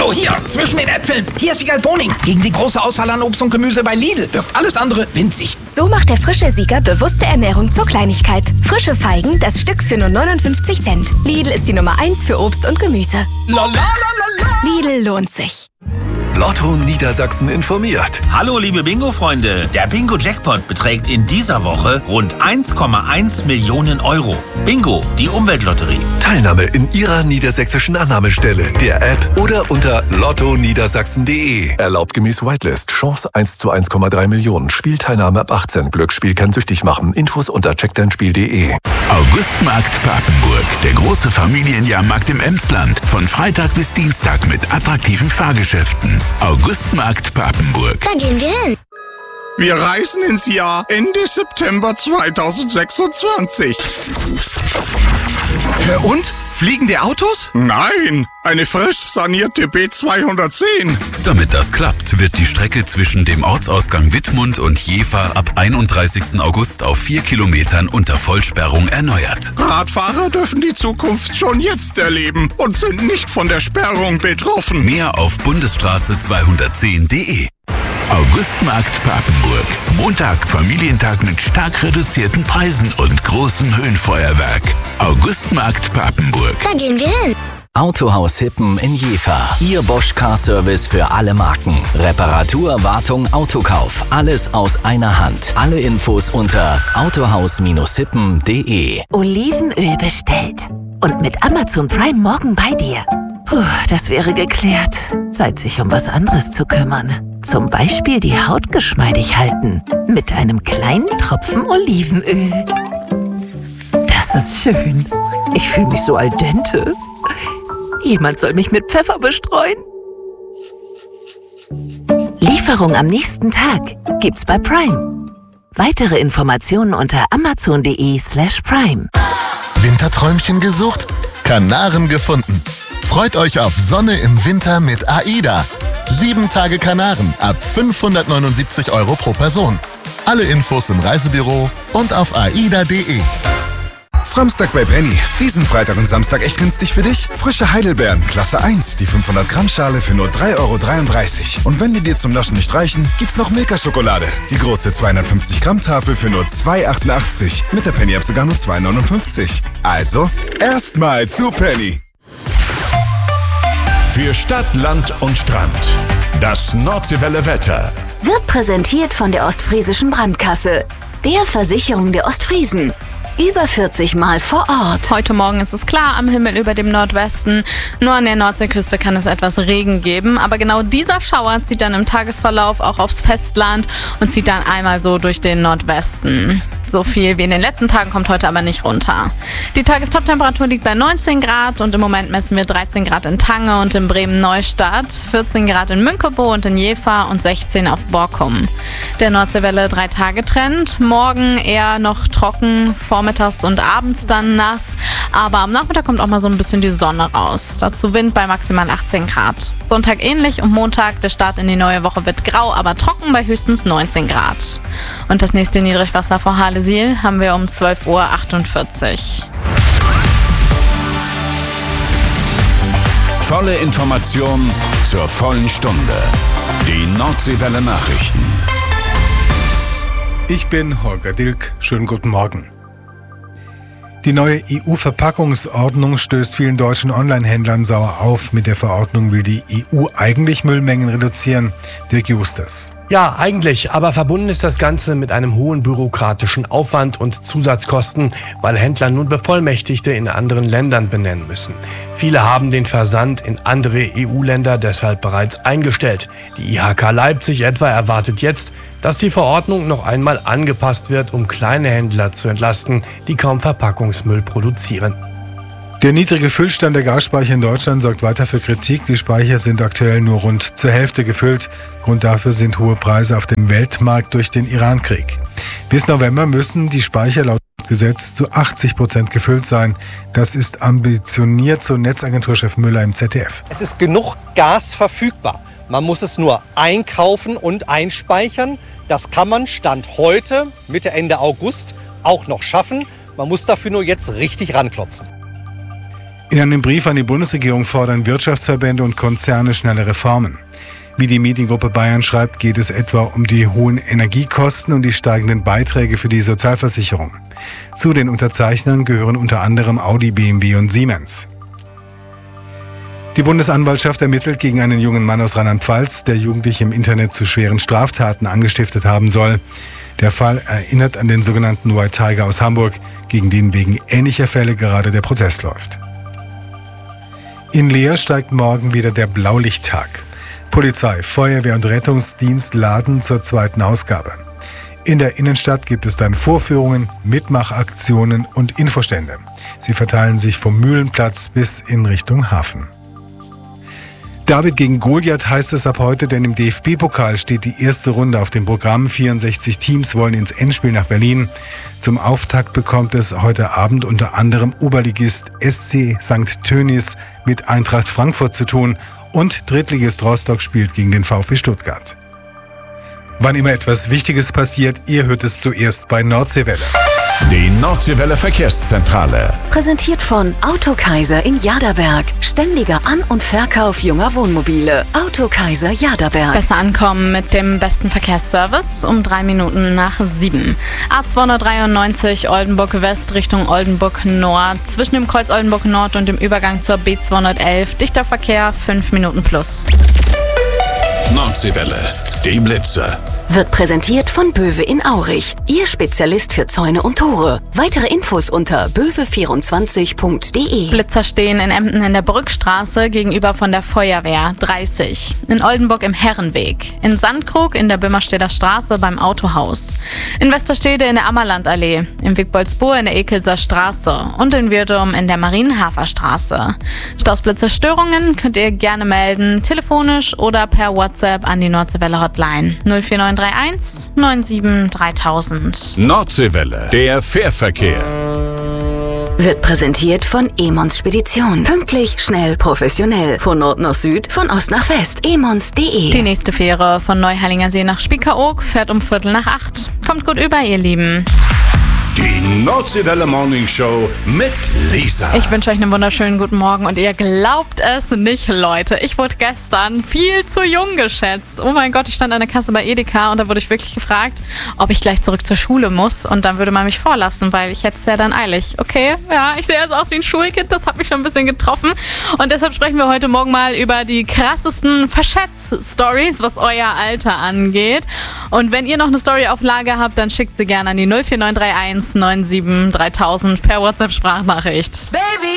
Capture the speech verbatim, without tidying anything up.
Hallo, hier, zwischen den Äpfeln. Hier ist Siegal Boning. Gegen die große Auswahl an Obst und Gemüse bei Lidl wirkt alles andere winzig. So macht der frische Sieger bewusste Ernährung zur Kleinigkeit. Frische Feigen, das Stück für nur neunundfünfzig Cent. Lidl ist die Nummer eins für Obst und Gemüse. La, la, la, la, la. Lidl lohnt sich. Lotto Niedersachsen informiert. Hallo liebe Bingo-Freunde, der Bingo-Jackpot beträgt in dieser Woche rund eins Komma eins Millionen Euro. Bingo, die Umweltlotterie. Teilnahme in Ihrer niedersächsischen Annahmestelle, der App oder unter lotto niedersachsen punkt de. Erlaubt gemäß Whitelist. Chance eins zu eins Komma drei Millionen. Spielteilnahme ab achtzehn. Glücksspiel kann süchtig machen. Infos unter check dein spiel punkt de. Augustmarkt Papenburg. Der große Familienjahrmarkt im Emsland. Von Freitag bis Dienstag mit attraktiven Fahrgeschäften. Augustmarkt Papenburg. Da gehen wir hin. Wir reisen ins Jahr Ende September zweitausendsechsundzwanzig. Und? Fliegende Autos? Nein, eine frisch sanierte B zweihundertzehn. Damit das klappt, wird die Strecke zwischen dem Ortsausgang Wittmund und Jever ab einunddreißigsten August auf vier Kilometern unter Vollsperrung erneuert. Radfahrer dürfen die Zukunft schon jetzt erleben und sind nicht von der Sperrung betroffen. Mehr auf bundesstraße zweihundertzehn punkt de. Augustmarkt Papenburg. Montag Familientag mit stark reduzierten Preisen und großem Höhenfeuerwerk. Augustmarkt Papenburg. Da gehen wir hin. Autohaus Hippen in Jever. Ihr Bosch Car Service für alle Marken. Reparatur, Wartung, Autokauf. Alles aus einer Hand. Alle Infos unter autohaus Hippen punkt de. Olivenöl bestellt. Und mit Amazon Prime morgen bei dir. Puh, das wäre geklärt. Zeit, sich um was anderes zu kümmern. Zum Beispiel die Haut geschmeidig halten. Mit einem kleinen Tropfen Olivenöl. Das ist schön. Ich fühle mich so al dente. Jemand soll mich mit Pfeffer bestreuen. Lieferung am nächsten Tag gibt's bei Prime. Weitere Informationen unter amazon punkt de slash prime. Winterträumchen gesucht? Kanaren gefunden. Freut euch auf Sonne im Winter mit AIDA. Sieben Tage Kanaren ab fünfhundertneunundsiebzig Euro pro Person. Alle Infos im Reisebüro und auf aida punkt de. Framstag bei Penny. Diesen Freitag und Samstag echt günstig für dich. Frische Heidelbeeren, Klasse eins, die fünfhundert Gramm Schale für nur drei Euro dreiunddreißig. Und wenn die dir zum Naschen nicht reichen, gibt's noch Milka-Schokolade. Die große zweihundertfünfzig Gramm Tafel für nur zwei Euro achtundachtzig. Mit der Penny-App sogar nur zwei Euro neunundfünfzig. Also, erstmal zu Penny. Für Stadt, Land und Strand. Das Nordseewelle Wetter. Wird präsentiert von der Ostfriesischen Brandkasse. Der Versicherung der Ostfriesen. Über vierzig Mal vor Ort. Heute Morgen ist es klar am Himmel über dem Nordwesten. Nur an der Nordseeküste kann es etwas Regen geben. Aber genau dieser Schauer zieht dann im Tagesverlauf auch aufs Festland und zieht dann einmal so durch den Nordwesten. So viel wie in den letzten Tagen kommt heute aber nicht runter. Die Tagestoptemperatur liegt bei neunzehn Grad und im Moment messen wir dreizehn Grad in Tange und in Bremen-Neustadt, vierzehn Grad in Münkebo und in Jever und sechzehn auf Borkum. Der Nordseewelle drei Tage Trend. Morgen eher noch trocken, vormittags und abends dann nass. Aber am Nachmittag kommt auch mal so ein bisschen die Sonne raus. Dazu Wind bei maximal achtzehn Grad. Sonntag ähnlich und Montag, der Start in die neue Woche wird grau, aber trocken bei höchstens neunzehn Grad. Und das nächste Niedrigwasser vor Halesiel haben wir um zwölf Uhr achtundvierzig. Volle Information zur vollen Stunde. Die Nordseewelle Nachrichten. Ich bin Holger Dilk. Schönen guten Morgen. Die neue E U-Verpackungsordnung stößt vielen deutschen Online-Händlern sauer auf. Mit der Verordnung will die E U eigentlich Müllmengen reduzieren. Dirk Justers. Ja, eigentlich, aber verbunden ist das Ganze mit einem hohen bürokratischen Aufwand und Zusatzkosten, weil Händler nun Bevollmächtigte in anderen Ländern benennen müssen. Viele haben den Versand in andere E U-Länder deshalb bereits eingestellt. Die I H K Leipzig etwa erwartet jetzt, dass die Verordnung noch einmal angepasst wird, um kleine Händler zu entlasten, die kaum Verpackungsmüll produzieren. Der niedrige Füllstand der Gasspeicher in Deutschland sorgt weiter für Kritik. Die Speicher sind aktuell nur rund zur Hälfte gefüllt. Grund dafür sind hohe Preise auf dem Weltmarkt durch den Irankrieg. Bis November müssen die Speicher laut Gesetz zu achtzig Prozent gefüllt sein. Das ist ambitioniert, so Netzagenturchef Müller im Z D F. Es ist genug Gas verfügbar. Man muss es nur einkaufen und einspeichern. Das kann man Stand heute, Mitte, Ende August, auch noch schaffen. Man muss dafür nur jetzt richtig ranklotzen. In einem Brief an die Bundesregierung fordern Wirtschaftsverbände und Konzerne schnelle Reformen. Wie die Mediengruppe Bayern schreibt, geht es etwa um die hohen Energiekosten und die steigenden Beiträge für die Sozialversicherung. Zu den Unterzeichnern gehören unter anderem Audi, B M W und Siemens. Die Bundesanwaltschaft ermittelt gegen einen jungen Mann aus Rheinland-Pfalz, der Jugendliche im Internet zu schweren Straftaten angestiftet haben soll. Der Fall erinnert an den sogenannten White Tiger aus Hamburg, gegen den wegen ähnlicher Fälle gerade der Prozess läuft. In Leer steigt morgen wieder der Blaulichttag. Polizei, Feuerwehr und Rettungsdienst laden zur zweiten Ausgabe. In der Innenstadt gibt es dann Vorführungen, Mitmachaktionen und Infostände. Sie verteilen sich vom Mühlenplatz bis in Richtung Hafen. David gegen Goliath heißt es ab heute, denn im D F B-Pokal steht die erste Runde auf dem Programm. vierundsechzig Teams wollen ins Endspiel nach Berlin. Zum Auftakt bekommt es heute Abend unter anderem Oberligist S C Sankt Tönnies mit Eintracht Frankfurt zu tun und Drittligist Rostock spielt gegen den VfB Stuttgart. Wann immer etwas Wichtiges passiert, ihr hört es zuerst bei Nordseewelle. Die Nordseewelle Verkehrszentrale. Präsentiert von Autokaiser in Jaderberg. Ständiger An- und Verkauf junger Wohnmobile. Autokaiser Jaderberg. Besser ankommen mit dem besten Verkehrsservice um drei Minuten nach sieben. A zweihundertdreiundneunzig Oldenburg West Richtung Oldenburg Nord. Zwischen dem Kreuz Oldenburg Nord und dem Übergang zur B zweihundertelf. Dichter Verkehr, fünf Minuten plus. Nordseewelle. Die Blitze. Wird präsentiert von Böwe in Aurich. Ihr Spezialist für Zäune und Tore. Weitere Infos unter böwe vierundzwanzig punkt de. Blitzer stehen in Emden in der Brückstraße gegenüber von der Feuerwehr dreißig. In Oldenburg im Herrenweg. In Sandkrug in der Böhmerstedter Straße beim Autohaus. In Westerstede in der Ammerlandallee. In Wigboldsburg in der Ekelser Straße. Und in Wirdum in der Marienhafer Straße. Stoßblitzer-Störungen könnt ihr gerne melden, telefonisch oder per WhatsApp an die Nordseewelle Hotline null vier neun drei eins neun sieben dreitausend. Nordseewelle, der Fährverkehr. Wird präsentiert von Emons Spedition. Pünktlich, schnell, professionell. Von Nord nach Süd, von Ost nach West. emons punkt de. Die nächste Fähre von Neuheilinger See nach Spiekeroog fährt um Viertel nach acht. Kommt gut über, ihr Lieben. Die Nordseewelle Morning Show mit Lisa. Ich wünsche euch einen wunderschönen guten Morgen und ihr glaubt es nicht, Leute. Ich wurde gestern viel zu jung geschätzt. Oh mein Gott, ich stand an der Kasse bei Edeka und da wurde ich wirklich gefragt, ob ich gleich zurück zur Schule muss und dann würde man mich vorlassen, weil ich hätte es ja dann eilig. Okay, ja, ich sehe jetzt aus wie ein Schulkind, das hat mich schon ein bisschen getroffen und deshalb sprechen wir heute Morgen mal über die krassesten Verschätz-Stories, was euer Alter angeht. Und wenn ihr noch eine Story auf Lager habt, dann schickt sie gerne an die null vier neun drei eins neun sieben dreitausend per WhatsApp-Sprachnachricht. Baby.